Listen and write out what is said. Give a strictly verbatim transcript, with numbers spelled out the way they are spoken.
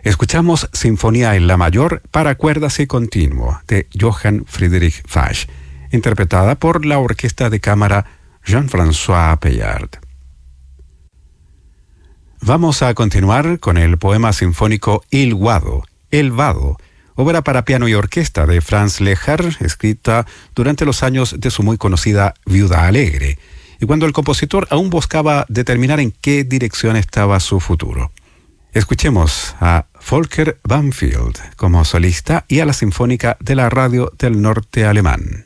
Escuchamos Sinfonía en la mayor para cuerdas y continuo de Johann Friedrich Bach, interpretada por la Orquesta de Cámara Jean-François Pellard. Vamos a continuar con el poema sinfónico Il Vado, El Vado, obra para piano y orquesta de Franz Lehár, escrita durante los años de su muy conocida Viuda Alegre, y cuando el compositor aún buscaba determinar en qué dirección estaba su futuro. Escuchemos a Volker Banfield como solista y a la Sinfónica de la Radio del Norte Alemán.